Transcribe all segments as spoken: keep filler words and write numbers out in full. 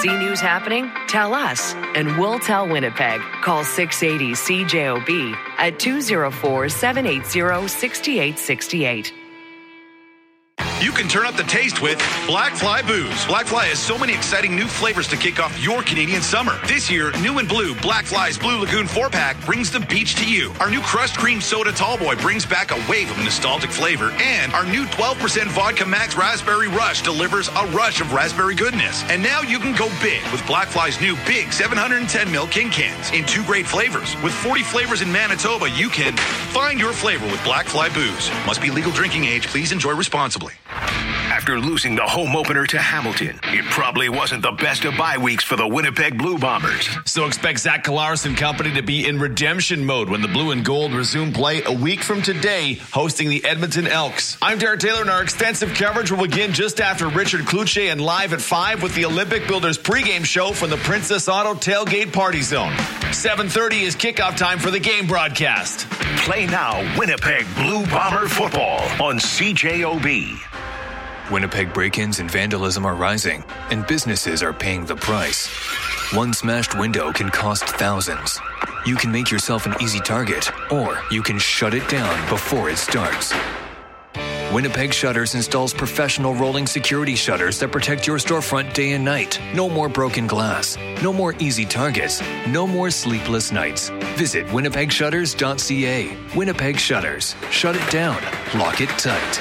See news happening? Tell us, and we'll tell Winnipeg. Call six eighty C J O B at two oh four, seven eight zero, six eight six eight. You can turn up the taste with Black Fly Booze. Black Fly has so many exciting new flavors to kick off your Canadian summer. This year, new and blue, Black Fly's Blue Lagoon four-pack brings the beach to you. Our new Crushed Cream Soda Tallboy brings back a wave of nostalgic flavor. And our new twelve percent Vodka Max Raspberry Rush delivers a rush of raspberry goodness. And now you can go big with Black Fly's new big seven hundred ten milliliter King Cans in two great flavors. With forty flavors in Manitoba, you can find your flavor with Black Fly Booze. Must be legal drinking age. Please enjoy responsibly. After losing the home opener to Hamilton, it probably wasn't the best of bye weeks for the Winnipeg Blue Bombers. So expect Zach Collaros and company to be in redemption mode when the Blue and Gold resume play a week from today, hosting the Edmonton Elks. I'm Derek Taylor, and our extensive coverage will begin just after Richard Cloutier and Live at five with the Olympic Builders pregame show from the Princess Auto Tailgate Party Zone. seven thirty is kickoff time for the game broadcast. Play now Winnipeg Blue Bomber football on C J O B. Winnipeg break-ins and vandalism are rising, and businesses are paying the price. One smashed window can cost thousands. You can make yourself an easy target, or you can shut it down before it starts. Winnipeg Shutters installs professional rolling security shutters that protect your storefront day and night. No more broken glass. No more easy targets. No more sleepless nights. Visit winnipeg shutters dot c a. Winnipeg Shutters. Shut it down. Lock it tight.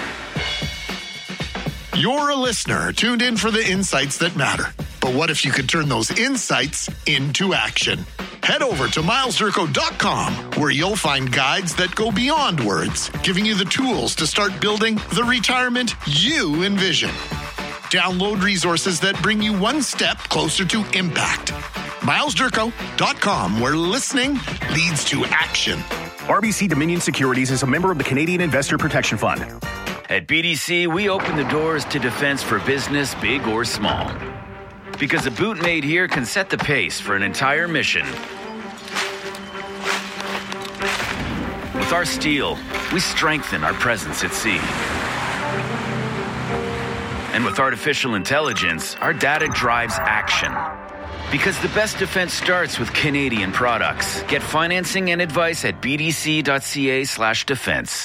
You're a listener tuned in for the insights that matter. But what if you could turn those insights into action? Head over to miles durko dot com, where you'll find guides that go beyond words, giving you the tools to start building the retirement you envision. Download resources that bring you one step closer to impact. miles durko dot com, where listening leads to action. R B C Dominion Securities is a member of the Canadian Investor Protection Fund. At B D C, we open the doors to defense for business, big or small. Because a boot made here can set the pace for an entire mission. With our steel, we strengthen our presence at sea. And with artificial intelligence, our data drives action. Because the best defense starts with Canadian products. Get financing and advice at b d c dot c a slash defense.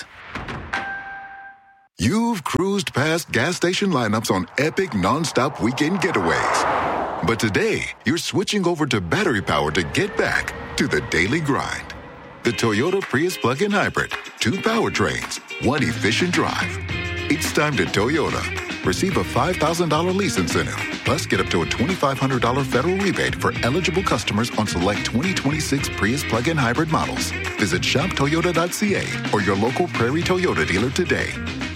You've cruised past gas station lineups on epic non-stop weekend getaways. But today, you're switching over to battery power to get back to the daily grind. The Toyota Prius plug-in hybrid. Two powertrains, one efficient drive. It's time to Toyota. Receive a five thousand dollars lease incentive. Plus, get up to a twenty-five hundred dollars federal rebate for eligible customers on select twenty twenty-six Prius plug-in hybrid models. Visit shop toyota dot c a or your local Prairie Toyota dealer today.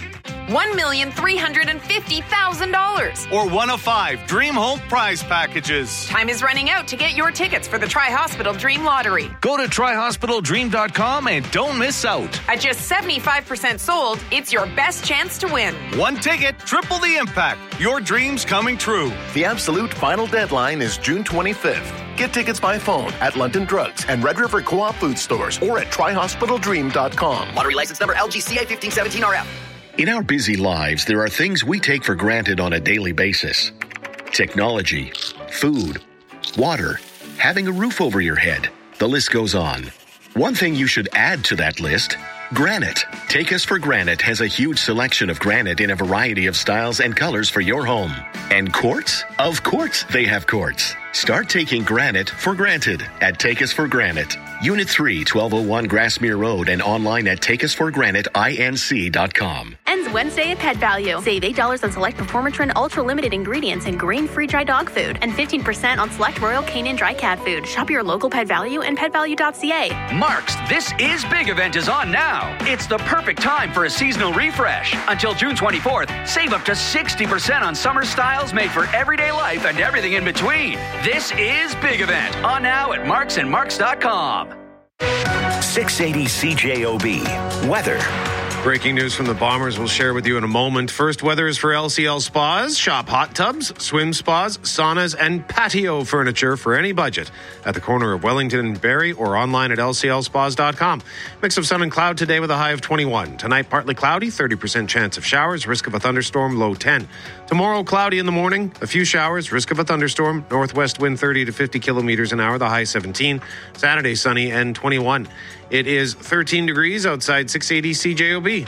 one million three hundred fifty thousand dollars. Or one of five Dream Home prize packages. Time is running out to get your tickets for the Tri-Hospital Dream Lottery. Go to tri hospital dream dot com and don't miss out. At just seventy-five percent sold, it's your best chance to win. One ticket, triple the impact. Your dreams coming true. The absolute final deadline is June twenty-fifth. Get tickets by phone at London Drugs and Red River Co-op food stores or at tri hospital dream dot com. Lottery license number L G C A fifteen seventeen R F. In our busy lives, there are things we take for granted on a daily basis. Technology, food, water, having a roof over your head. The list goes on. One thing you should add to that list, granite. Take Us for Granite has a huge selection of granite in a variety of styles and colors for your home. And quartz? Of course they have quartz. Start taking granite for granted at Take Us for Granite. Unit three, twelve oh one Grassmere Road, and online at take us for granite inc dot com. Ends Wednesday at Pet Value. Save eight dollars on select Performatrin Ultra Limited ingredients and grain-free dry dog food, and fifteen percent on select Royal Canin dry cat food. Shop your local Pet Value and pet value dot c a. Mark's This Is Big event is on now. It's the perfect time for a seasonal refresh. Until June twenty-fourth, save up to sixty percent on summer styles made for everyday life and everything in between. This is Big event on now at marks and marks dot com. six eighty C J O B. Weather. Breaking news from the Bombers we'll share with you in a moment. First, weather is for L C L Spas. Shop hot tubs, swim spas, saunas, and patio furniture for any budget at the corner of Wellington and Barrie or online at L C L spas dot com. Mix of sun and cloud today with a high of twenty-one. Tonight, partly cloudy, thirty percent chance of showers, risk of a thunderstorm, low ten. Tomorrow, cloudy in the morning, a few showers, risk of a thunderstorm, northwest wind thirty to fifty kilometers an hour, the high seventeen. Saturday, sunny and twenty-one. It is thirteen degrees outside six eighty C J O B.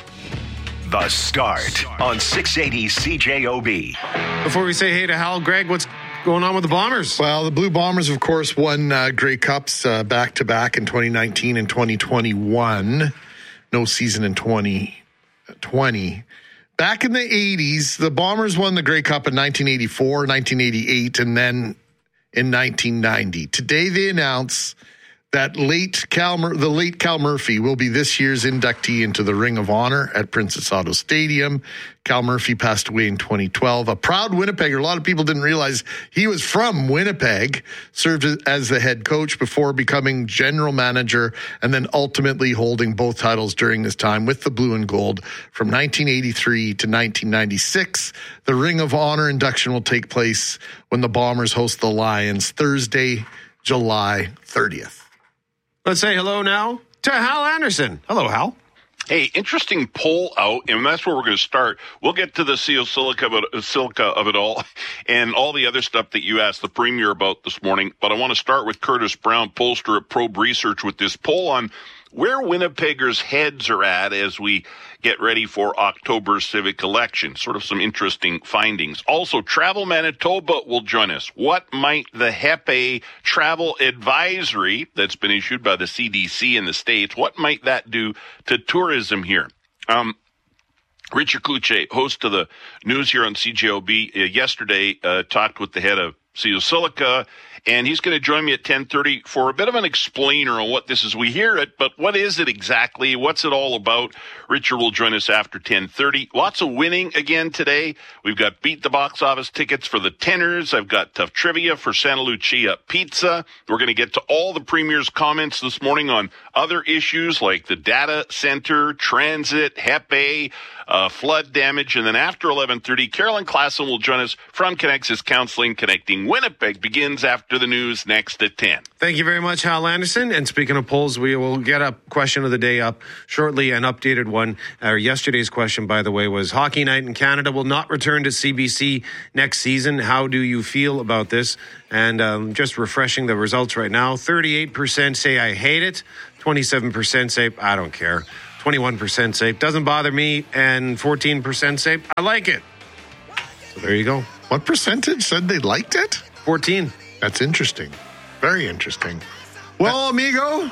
The Start on six eighty C J O B. Before we say hey to Hal, Greg, what's going on with the Bombers? Well, the Blue Bombers, of course, won uh, Grey Cups uh, back-to-back in twenty nineteen and twenty twenty-one. No season in twenty twenty. Back in the eighties, the Bombers won the Grey Cup in nineteen eighty-four, nineteen eighty-eight, and then in nineteen ninety. Today they announce that late Cal, the late Cal Murphy will be this year's inductee into the Ring of Honor at Princess Auto Stadium. Cal Murphy passed away in twenty twelve. A proud Winnipegger. A lot of people didn't realize he was from Winnipeg, served as the head coach before becoming general manager, and then ultimately holding both titles during his time with the Blue and Gold from nineteen eighty-three to nineteen ninety-six. The Ring of Honor induction will take place when the Bombers host the Lions Thursday, July thirtieth. Let's say hello now to Hal Anderson. Hello, Hal. Hey, interesting poll out, and that's where we're going to start. We'll get to the Seal Silica of it, silica of it all and all the other stuff that you asked the Premier about this morning. But I want to start with Curtis Brown, pollster at Probe Research, with this poll on where Winnipeggers' heads are at as we get ready for October's civic election. Sort of some interesting findings. Also, Travel Manitoba will join us. What might the H E P A travel advisory that's been issued by the C D C in the States, what might that do to tourism here? Um, Richard Cloutier, host of the news here on C J O B, uh, yesterday uh, talked with the head of Seal Silica, and he's going to join me at ten thirty for a bit of an explainer on what this is. We hear it, but what is it exactly? What's it all about? Richard will join us after ten thirty. Lots of winning again today. We've got Beat the Box Office tickets for the Tenors. I've got Tough Trivia for Santa Lucia Pizza. We're going to get to all the Premier's comments this morning on other issues like the data center, transit, H E P A, uh, flood damage. And then after eleven thirty, Carolyn Klassen will join us from Connexus Counseling. Connecting Winnipeg begins after the news next at ten. Thank you very much, Hal Anderson. And speaking of polls, we will get a question of the day up shortly, an updated one. Our yesterday's question, by the way, was Hockey Night in Canada will not return to C B C next season. How do you feel about this? And um, just refreshing the results right now, thirty-eight percent say I hate it, twenty-seven percent say I don't care, twenty-one percent say doesn't bother me, and fourteen percent say I like it. So there you go. What percentage said they liked it? fourteen. That's interesting. Very interesting. Well, amigo,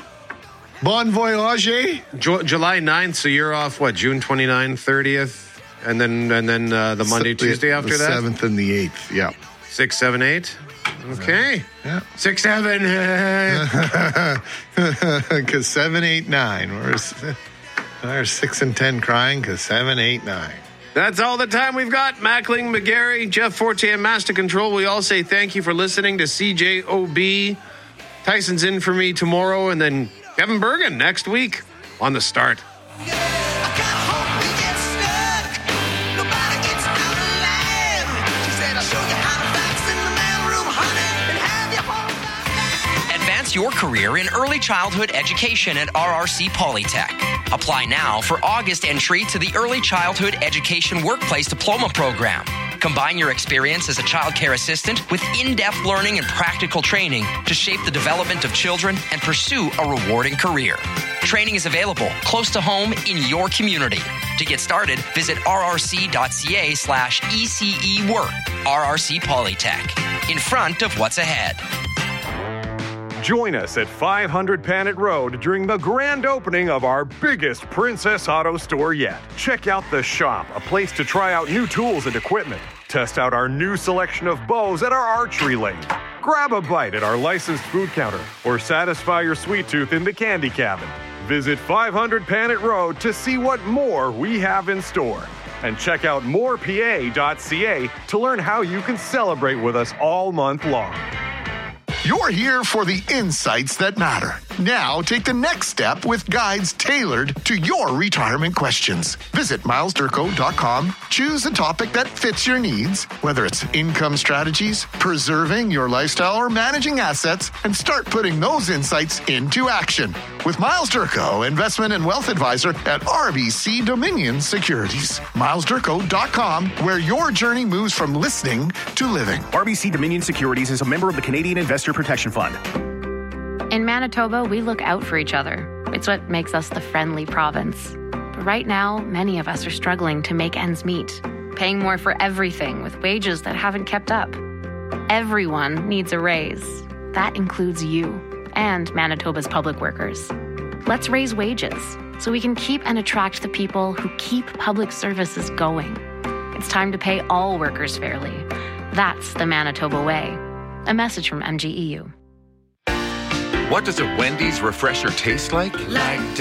bon voyage. Ju- July ninth, so you're off, what, June twenty-ninth, thirtieth, and then and then uh, the Monday, so, Tuesday after the that? seventh and the eighth, yeah. Six, seven, eight? Okay. Yeah. Six, seven. Because seven, eight, nine. Where's, there's six and ten crying because seven, eight, nine. That's all the time we've got. Mackling, McGarry, Jeff Forte, and Master Control. We all say thank you for listening to C J O B. Tyson's in for me tomorrow, and then Kevin Bergen next week on The Start. Advance your career in early childhood education at R R C Polytech. Apply now for August entry to the Early Childhood Education Workplace Diploma Program. Combine your experience as a child care assistant with in-depth learning and practical training to shape the development of children and pursue a rewarding career. Training is available close to home in your community. To get started, visit rrc.ca slash ECE work. R R C Polytech. In front of what's ahead. Join us at five hundred Panet Road during the grand opening of our biggest Princess Auto store yet. Check out The Shop, a place to try out new tools and equipment. Test out our new selection of bows at our archery lane. Grab a bite at our licensed food counter or satisfy your sweet tooth in the candy cabin. Visit five hundred Panet Road to see what more we have in store. And check out more p a dot c a to learn how you can celebrate with us all month long. You're here for the insights that matter. Now take the next step with guides tailored to your retirement questions. Visit miles durko dot com, choose a topic that fits your needs, whether it's income strategies, preserving your lifestyle, or managing assets, and start putting those insights into action. With Miles Durko, investment and wealth advisor at R B C Dominion Securities. miles durko dot com, where your journey moves from listening to living. R B C Dominion Securities is a member of the Canadian Investor Protection Fund. In Manitoba, we look out for each other. It's what makes us the friendly province. But right now, many of us are struggling to make ends meet, paying more for everything with wages that haven't kept up. Everyone needs a raise. That includes you and Manitoba's public workers. Let's raise wages so we can keep and attract the people who keep public services going. It's time to pay all workers fairly. That's the Manitoba way. A message from M G E U. What does a Wendy's refresher taste like? Like